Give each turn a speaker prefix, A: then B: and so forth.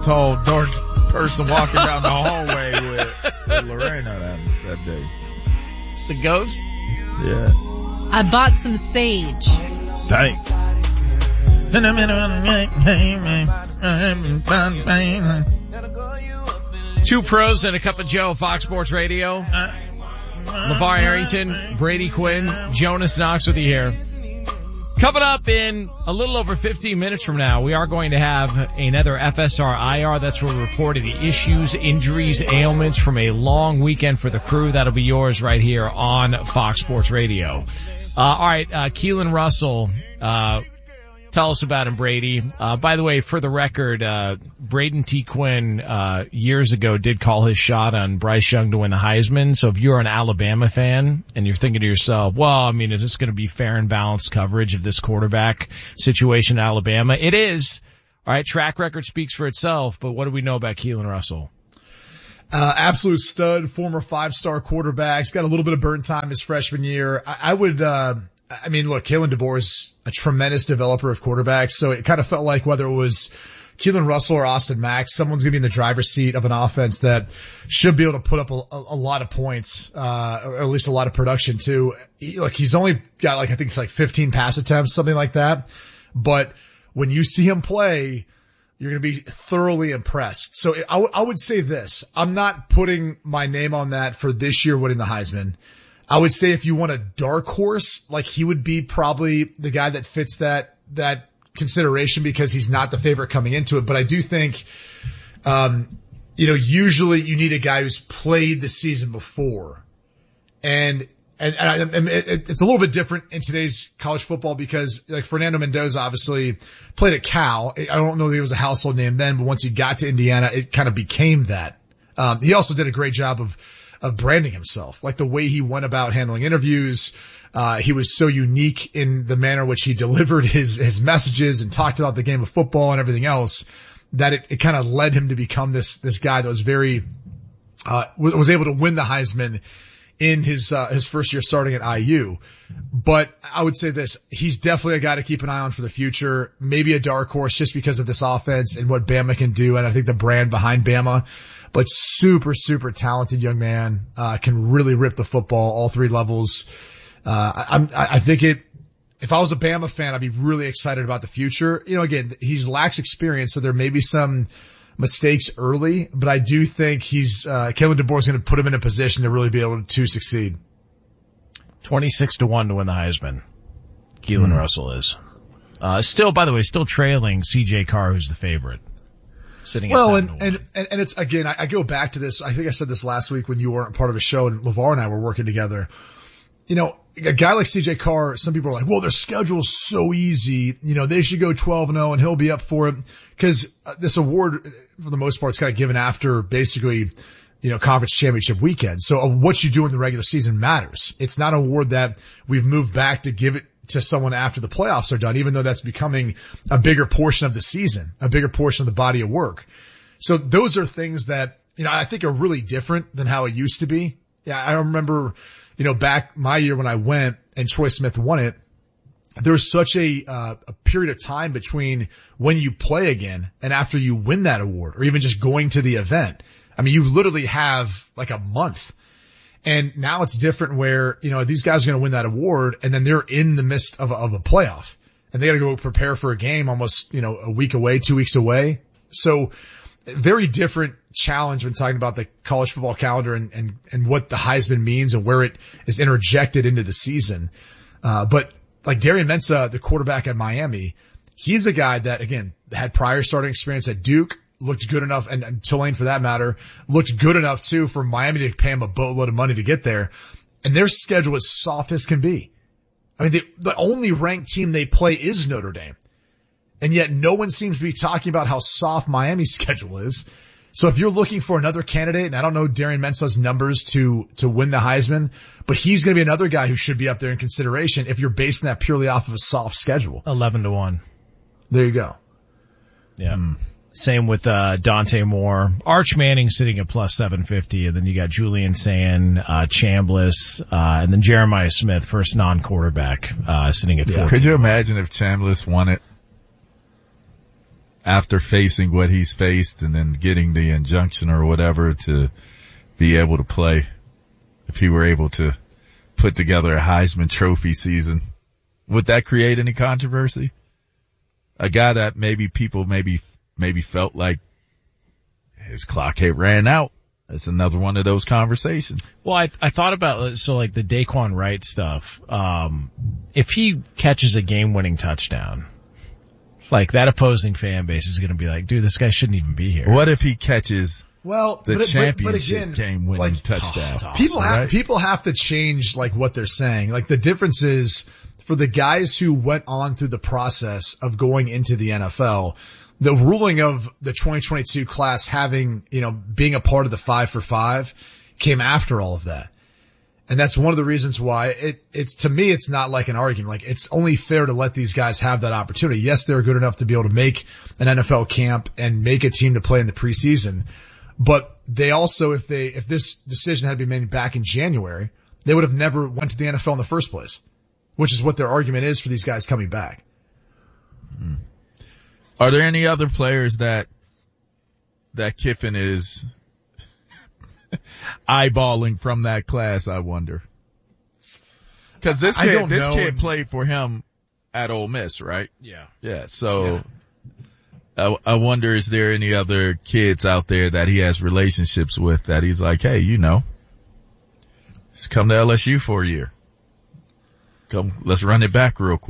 A: tall, dark person walking down the hallway with Lorena that day.
B: The ghost?
A: Yeah.
C: I bought some sage.
A: Dang.
B: Two pros and a cup of Joe, Fox Sports Radio. LeVar Arrington, Brady Quinn, Jonas Knox with you here. Coming up in a little over 15 minutes from now, we are going to have another FSR IR. That's where we reported the issues, injuries, ailments from a long weekend for the crew. That'll be yours right here on Fox Sports Radio. All right, Keelan Russell, tell us about him, Brady. By the way, for the record, Braden T. Quinn, years ago did call his shot on Bryce Young to win the Heisman. So if you're an Alabama fan and you're thinking to yourself, well, I mean, is this going to be fair and balanced coverage of this quarterback situation in Alabama? It is. All right. Track record speaks for itself, but what do we know about Keelan Russell?
D: Absolute stud, former 5-star quarterback. He's got a little bit of burn time his freshman year. I mean, look, Kalen DeBoer is a tremendous developer of quarterbacks, so it kind of felt like whether it was Keelan Russell or Austin Mack, someone's going to be in the driver's seat of an offense that should be able to put up a lot of points, or at least a lot of production too. He's only got I think 15 pass attempts, something like that. But when you see him play, you're going to be thoroughly impressed. So I would say this. I'm not putting my name on that for this year winning the Heisman. I would say if you want a dark horse, he would be probably the guy that fits that consideration because he's not the favorite coming into it. But I do think, usually you need a guy who's played the season before. And it's a little bit different in today's college football because Fernando Mendoza obviously played at Cal. I don't know that he was a household name then, but once he got to Indiana, it kind of became that. He also did a great job of branding himself, the way he went about handling interviews. He was so unique in the manner in which he delivered his messages and talked about the game of football and everything else that it kind of led him to become this guy that was was able to win the Heisman in his first year starting at IU. But I would say this, he's definitely a guy to keep an eye on for the future, maybe a dark horse just because of this offense and what Bama can do. And I think the brand behind Bama, but super, super talented young man, can really rip the football all three levels. I think if I was a Bama fan, I'd be really excited about the future. Again, he lacks experience, so there may be some mistakes early, but I do think Kalen DeBoer is going to put him in a position to really be able to succeed.
B: 26-1 to win the Heisman. Keelan Russell is. Still, by the way, still trailing CJ Carr, who's the favorite. Sitting at 7-1.
D: And it's, again, I go back to this. I think I said this last week when you weren't part of a show and LeVar and I were working together. A guy like CJ Carr, some people are like, well, their schedule's so easy. They should go 12-0 and he'll be up for it. Cause this award, for the most part, is kind of given after basically, conference championship weekend. So what you do in the regular season matters. It's not an award that we've moved back to give it to someone after the playoffs are done, even though that's becoming a bigger portion of the season, a bigger portion of the body of work. So those are things that, I think are really different than how it used to be. Yeah, I remember, back my year when I went and Troy Smith won it, there was such a period of time between when you play again and after you win that award or even just going to the event. I mean, you literally have a month. And now it's different where, these guys are going to win that award and then they're in the midst of a playoff and they got to go prepare for a game almost, a week away, 2 weeks away. So very different challenge when talking about the college football calendar and what the Heisman means and where it is interjected into the season. But Darian Mensah, the quarterback at Miami, he's a guy that, again, had prior starting experience at Duke, looked good enough, and Tulane for that matter, looked good enough too for Miami to pay him a boatload of money to get there. And their schedule is soft as can be. I mean, the only ranked team they play is Notre Dame. And yet no one seems to be talking about how soft Miami's schedule is. So if you're looking for another candidate, and I don't know Darian Mensah's numbers to win the Heisman, but he's going to be another guy who should be up there in consideration if you're basing that purely off of a soft schedule.
B: 11-1.
D: There you go.
B: Yeah. Same with Dante Moore. Arch Manning sitting at plus 750, and then you got Julian Sand, Chambliss, and then Jeremiah Smith, first non-quarterback, sitting at 14.
A: Could you imagine if Chambliss won it? after facing what he's faced and then getting the injunction or whatever to be able to play, if he were able to put together a Heisman Trophy season, would that create any controversy? A guy that maybe people maybe felt like his clock had ran out. It's another one of those conversations.
B: Well, I thought about, so like the Daquan Wright stuff. If he catches a game-winning touchdown, like that opposing fan base is going to be like, dude, this guy shouldn't even be here.
A: What if he catches the championship game-winning touchdown?
B: Awesome,
D: people have to change like what they're saying. Like the difference is for the guys who went on through the process of going into the NFL, the ruling of the 2022 class having, being a part of the 5 for 5 came after all of that. And that's one of the reasons why it's to me, it's not like an argument. Like it's only fair to let these guys have that opportunity. Yes, they're good enough to be able to make an NFL camp and make a team to play in the preseason. But they also, if this decision had been made back in January, they would have never went to the NFL in the first place, which is what their argument is for these guys coming back.
A: Are there any other players that Kiffin is eyeballing from that class, I wonder? Cause this kid played for him at Ole Miss, right?
B: Yeah.
A: Yeah. So I wonder, is there any other kids out there that he has relationships with that he's like, hey, just come to LSU for a year. Let's run it back real quick.